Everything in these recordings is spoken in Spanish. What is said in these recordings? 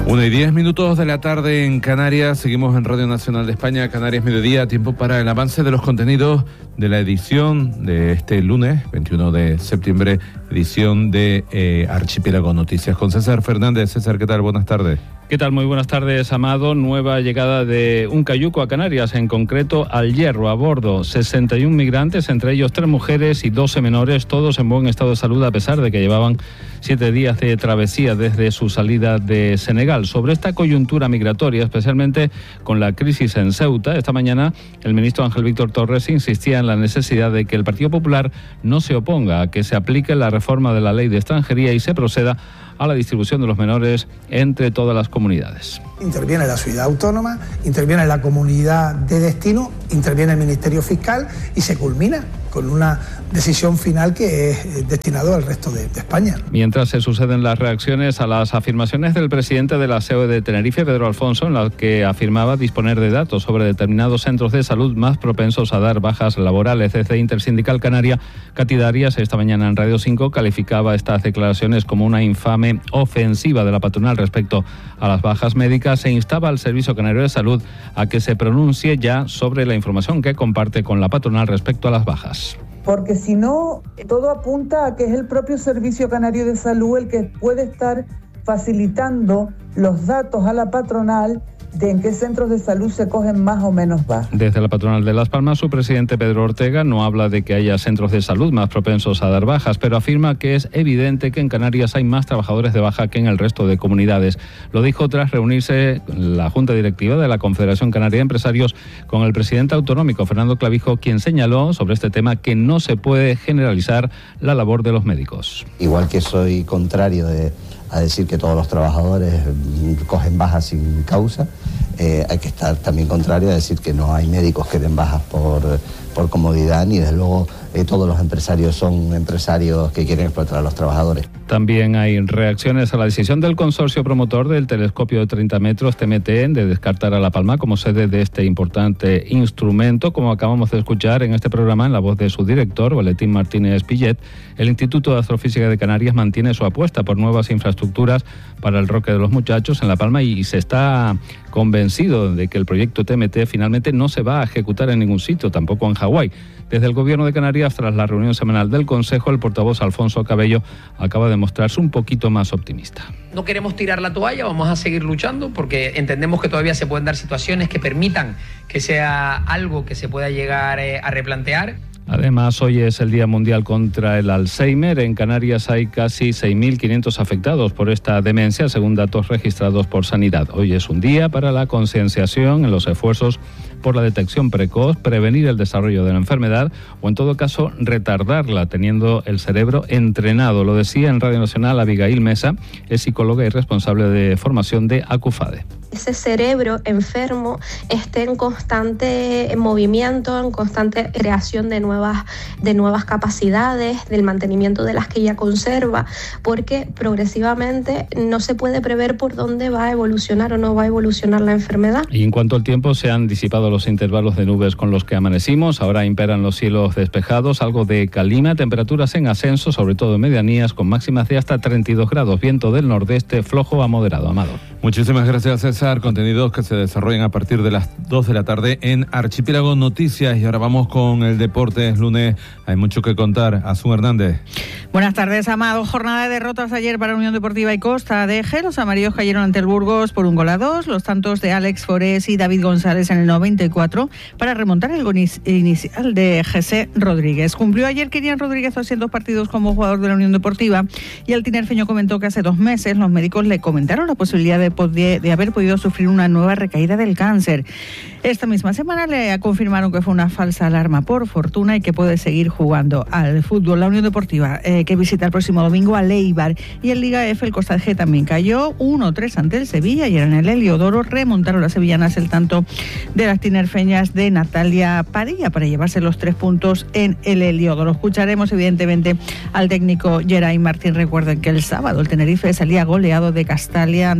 1:10 de la tarde en Canarias. Seguimos en Radio Nacional de España, Canarias Mediodía. Tiempo para el avance de los contenidos de la edición de este lunes, 21 de septiembre, edición de Archipiélago Noticias. Con César Fernández. César, ¿qué tal? Buenas tardes. ¿Qué tal? Muy buenas tardes, Amado. Nueva llegada de un cayuco a Canarias, en concreto al Hierro. A bordo 61 migrantes, entre ellos 3 mujeres y 12 menores, todos en buen estado de salud a pesar de que llevaban 7 días de travesía desde su salida de Senegal. Sobre esta coyuntura migratoria, especialmente con la crisis en Ceuta, esta mañana el ministro Ángel Víctor Torres insistía en la necesidad de que el Partido Popular no se oponga a que se aplique la reforma de la ley de extranjería y se proceda a la distribución de los menores entre todas las comunidades. Interviene la ciudad autónoma, interviene la comunidad de destino, interviene el Ministerio Fiscal y se culmina con una decisión final que es destinado al resto de España. Mientras se suceden las reacciones a las afirmaciones del presidente de la SEO de Tenerife, Pedro Alfonso, en las que afirmaba disponer de datos sobre determinados centros de salud más propensos a dar bajas laborales. Desde Intersindical Canaria, Katy Darias, esta mañana en Radio 5, calificaba estas declaraciones como una infame ofensiva de la patronal respecto a las bajas médicas e instaba al Servicio Canario de Salud a que se pronuncie ya sobre la información que comparte con la patronal respecto a las bajas. Porque si no, todo apunta a que es el propio Servicio Canario de Salud el que puede estar facilitando los datos a la patronal de en qué centros de salud se cogen más o menos bajas. Desde la patronal de Las Palmas, su presidente Pedro Ortega no habla de que haya centros de salud más propensos a dar bajas, pero afirma que es evidente que en Canarias hay más trabajadores de baja que en el resto de comunidades. Lo dijo tras reunirse la Junta Directiva de la Confederación Canaria de Empresarios con el presidente autonómico, Fernando Clavijo, quien señaló sobre este tema que no se puede generalizar la labor de los médicos. Igual que soy contrario a decir que todos los trabajadores cogen bajas sin causa, hay que estar también contrario a decir que no hay médicos que den bajas por comodidad, ni desde luego todos los empresarios son empresarios que quieren explotar a los trabajadores. También hay reacciones a la decisión del consorcio promotor del telescopio de 30 metros TMT de descartar a La Palma como sede de este importante instrumento. Como acabamos de escuchar en este programa en la voz de su director, Valentín Martínez Pillet, el Instituto de Astrofísica de Canarias mantiene su apuesta por nuevas infraestructuras para el Roque de los Muchachos en La Palma y se está convencido de que el proyecto TMT finalmente no se va a ejecutar en ningún sitio, tampoco en Hawái. Desde el Gobierno de Canarias, tras la reunión semanal del Consejo, el portavoz Alfonso Cabello acaba de mostrarse un poquito más optimista. No queremos tirar la toalla, vamos a seguir luchando porque entendemos que todavía se pueden dar situaciones que permitan que sea algo que se pueda llegar a replantear. Además, hoy es el Día Mundial contra el Alzheimer. En Canarias hay casi 6.500 afectados por esta demencia, según datos registrados por Sanidad. Hoy es un día para la concienciación en los esfuerzos por la detección precoz, prevenir el desarrollo de la enfermedad o, en todo caso, retardarla, teniendo el cerebro entrenado. Lo decía en Radio Nacional Abigail Mesa, es psicóloga y responsable de formación de ACUFADE. Ese cerebro enfermo esté en constante movimiento, en constante creación de nuevas capacidades, del mantenimiento de las que ya conserva, porque progresivamente no se puede prever por dónde va a evolucionar o no va a evolucionar la enfermedad. Y en cuanto al tiempo, se han disipado los intervalos de nubes con los que amanecimos. Ahora imperan los cielos despejados, algo de calima, temperaturas en ascenso, sobre todo en medianías, con máximas de hasta 32 grados, viento del nordeste flojo a moderado. Amado. Muchísimas gracias, César. Contenidos que se desarrollan a partir de las 2 de la tarde en Archipiélago Noticias. Y ahora vamos con el deporte. Es lunes, hay mucho que contar. Asun Hernández. Buenas tardes, Amado. Jornada de derrotas ayer para Unión Deportiva y Costa de Eje. Los amarillos cayeron ante el Burgos por 1-2. Los tantos de Alex Forés y David González en el 94 para remontar el gol inicial de José Rodríguez. Cumplió ayer Kirian Rodríguez 200 partidos como jugador de la Unión Deportiva y el tinerfeño comentó que hace 2 meses los médicos le comentaron la posibilidad de haber podido sufrir una nueva recaída del cáncer. Esta misma semana le confirmaron que fue una falsa alarma por fortuna y que puede seguir jugando al fútbol. La Unión Deportiva que visita el próximo domingo a Leibar, y en Liga F el Costa G también cayó 1-3 ante el Sevilla y en el Heliodoro remontaron las sevillanas el tanto de las tinerfeñas de Natalia Padilla para llevarse los 3 puntos en el Heliodoro. Escucharemos evidentemente al técnico Geray Martín. Recuerden que el sábado el Tenerife salía goleado de Castalia ante el Castellón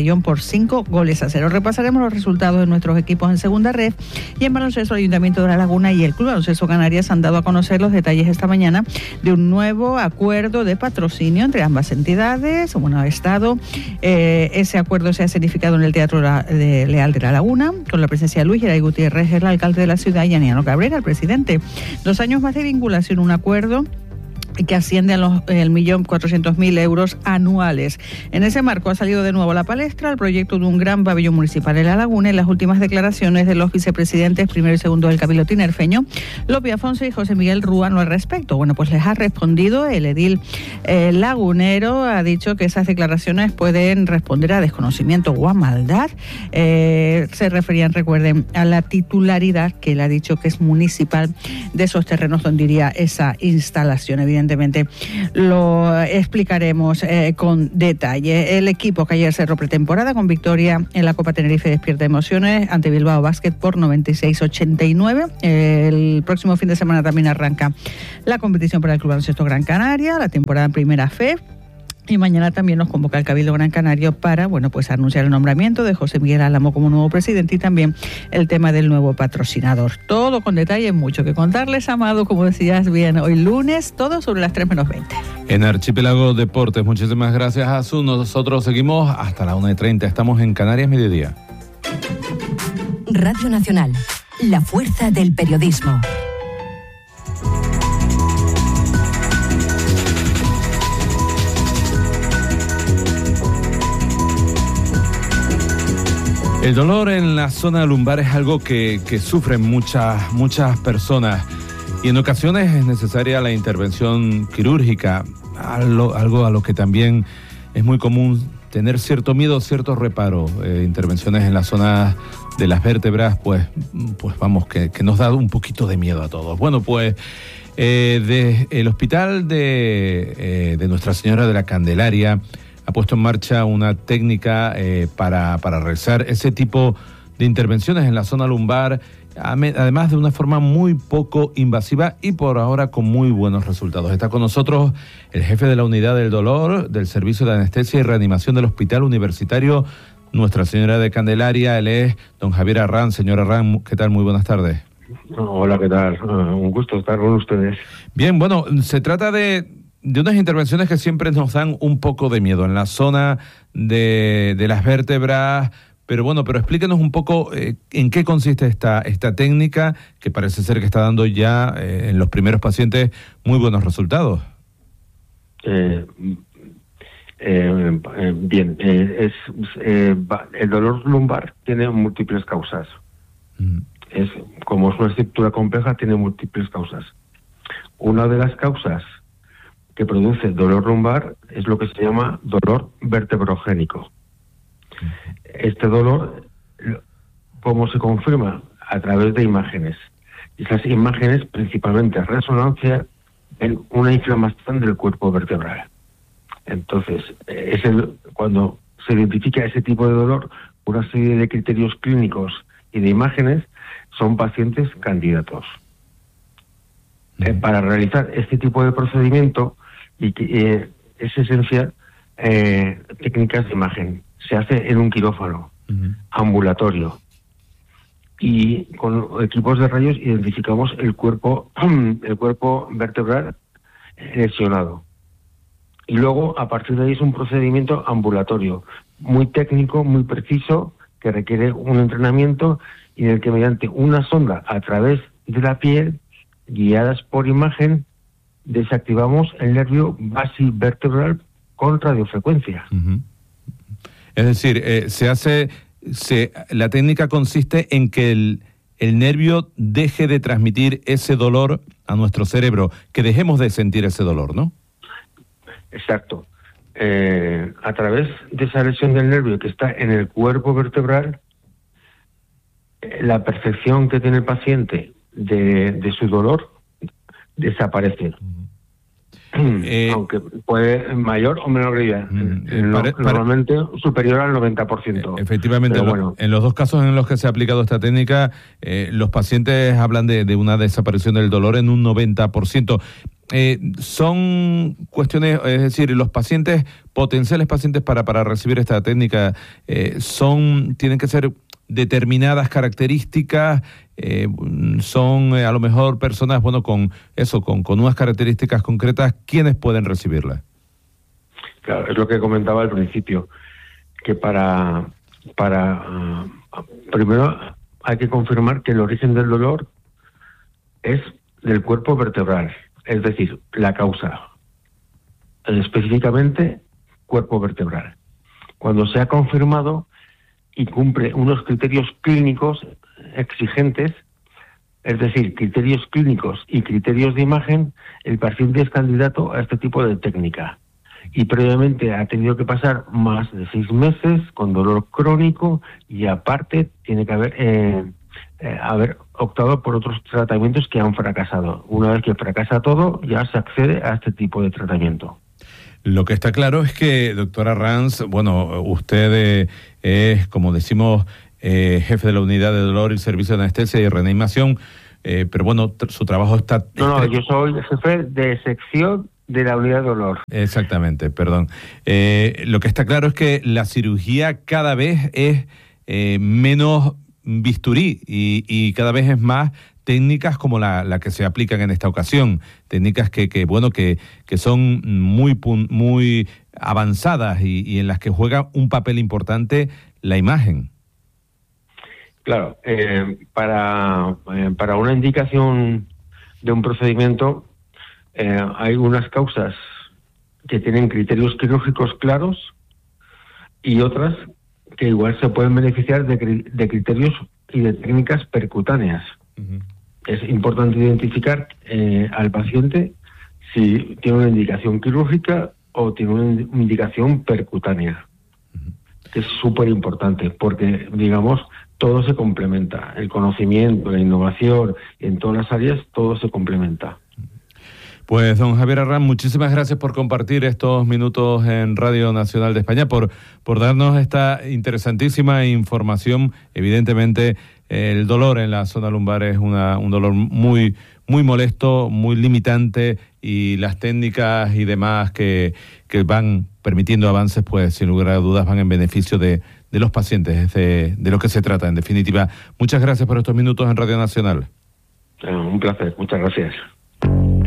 Castellón por 5-0. Repasaremos los resultados de nuestros equipos en segunda red. Y en baloncesto, el Ayuntamiento de La Laguna y el Club Baloncesto Canarias han dado a conocer los detalles esta mañana de un nuevo acuerdo de patrocinio entre ambas entidades. Bueno, ha estado. Ese acuerdo se ha significado en el Teatro Leal de La Laguna, con la presencia de Luis Geray Gutiérrez, el alcalde de la ciudad, y Aniano Cabrera, el presidente. 2 años más de vinculación, un acuerdo que asciende a los 1.400.000 euros anuales. En ese marco ha salido de nuevo a la palestra el proyecto de un gran pabellón municipal en La Laguna y las últimas declaraciones de los vicepresidentes primero y segundo del Cabildo tinerfeño, Lope Afonso y José Miguel Ruano al respecto. Bueno, pues les ha respondido el edil lagunero, ha dicho que esas declaraciones pueden responder a desconocimiento o a maldad. Se referían, recuerden, a la titularidad que él ha dicho que es municipal de esos terrenos donde iría esa instalación. Evidentemente lo explicaremos con detalle. El equipo que ayer cerró pretemporada con victoria en la Copa Tenerife despierta emociones ante Bilbao Basket por 96-89. El próximo fin de semana también arranca la competición para el Club Baloncesto Gran Canaria, la temporada en Primera Fe. Y mañana también nos convoca el Cabildo Gran Canario para, bueno, pues anunciar el nombramiento de José Miguel Álamo como nuevo presidente y también el tema del nuevo patrocinador. Todo con detalle, mucho que contarles, Amado, como decías bien, hoy lunes, todo sobre las 3:20. En Archipiélago Deportes, muchísimas gracias, Azu. Nosotros seguimos hasta la 1:30. Estamos en Canarias Mediodía. Radio Nacional, la fuerza del periodismo. El dolor en la zona lumbar es algo que sufren muchas personas y en ocasiones es necesaria la intervención quirúrgica, algo a lo que también es muy común tener cierto miedo, cierto reparo. Intervenciones en la zona de las vértebras, pues vamos, que nos da un poquito de miedo a todos. Bueno, pues el hospital de Nuestra Señora de la Candelaria ha puesto en marcha una técnica para realizar ese tipo de intervenciones en la zona lumbar, además de una forma muy poco invasiva y por ahora con muy buenos resultados. Está con nosotros el jefe de la unidad del dolor del Servicio de Anestesia y Reanimación del Hospital Universitario Nuestra Señora de Candelaria. Él es don Javier Arran. Señor Arran, ¿qué tal? Muy buenas tardes. Hola, ¿qué tal? Un gusto estar con ustedes. Bien, bueno, se trata de unas intervenciones que siempre nos dan un poco de miedo en la zona de las vértebras, pero explíquenos un poco en qué consiste esta técnica que parece ser que está dando ya en los primeros pacientes muy buenos resultados. Bien, el dolor lumbar tiene múltiples causas. Como es una estructura compleja, tiene múltiples causas. Una de las causas que produce dolor lumbar es lo que se llama dolor vertebrogénico. Este dolor, ¿cómo se confirma? A través de imágenes. Esas imágenes, principalmente resonancia, en una inflamación del cuerpo vertebral. Entonces, cuando se identifica ese tipo de dolor, una serie de criterios clínicos y de imágenes, son pacientes candidatos. Para realizar este tipo de procedimiento, y que es esencial, técnicas de imagen. Se hace en un quirófano ambulatorio y con equipos de rayos identificamos el cuerpo vertebral lesionado. Y luego, a partir de ahí, es un procedimiento ambulatorio muy técnico, muy preciso, que requiere un entrenamiento y en el que mediante una sonda a través de la piel, guiadas por imagen, desactivamos el nervio basivertebral con radiofrecuencia. Es decir, la técnica consiste en que el nervio deje de transmitir ese dolor a nuestro cerebro, que dejemos de sentir ese dolor, ¿no? Exacto. A través de esa lesión del nervio que está en el cuerpo vertebral, la percepción que tiene el paciente de su dolor desaparece. Aunque puede mayor o menor medida, normalmente superior al 90%. Efectivamente, en los dos casos en los que se ha aplicado esta técnica, los pacientes hablan de una desaparición del dolor en un 90%. son cuestiones, es decir, los pacientes, potenciales pacientes para recibir esta técnica, tienen que ser determinadas características, son a lo mejor personas, bueno, con unas características concretas, ¿quiénes pueden recibirla? Claro, es lo que comentaba al principio, que primero hay que confirmar que el origen del dolor es del cuerpo vertebral, es decir, la causa, específicamente cuerpo vertebral. Cuando se ha confirmado y cumple unos criterios clínicos exigentes, es decir, criterios clínicos y criterios de imagen, el paciente es candidato a este tipo de técnica. Y previamente ha tenido que pasar más de 6 meses con dolor crónico y aparte tiene que haber optado por otros tratamientos que han fracasado. Una vez que fracasa todo, ya se accede a este tipo de tratamiento. Lo que está claro es que, doctora Ranz, bueno, usted es, como decimos, jefe de la unidad de dolor y servicio de anestesia y reanimación, pero bueno, su trabajo está... No, yo soy jefe de sección de la unidad de dolor. Exactamente, perdón. Lo que está claro es que la cirugía cada vez es menos bisturí y cada vez es más técnicas como la que se aplican en esta ocasión, técnicas que son muy avanzadas y en las que juega un papel importante la imagen. Claro, para una indicación de un procedimiento hay unas causas que tienen criterios quirúrgicos claros y otras que igual se pueden beneficiar de criterios y de técnicas percutáneas. Uh-huh. Es importante identificar al paciente si tiene una indicación quirúrgica o tiene una indicación percutánea. Uh-huh. Que es súper importante porque, digamos, todo se complementa. El conocimiento, la innovación, en todas las áreas, todo se complementa. Pues, don Javier Arranz, muchísimas gracias por compartir estos minutos en Radio Nacional de España, por darnos esta interesantísima información. Evidentemente, el dolor en la zona lumbar es un dolor muy molesto, muy limitante, y las técnicas y demás que van permitiendo avances, pues sin lugar a dudas van en beneficio de los pacientes, de lo que se trata, en definitiva. Muchas gracias por estos minutos en Radio Nacional. Un placer, muchas gracias.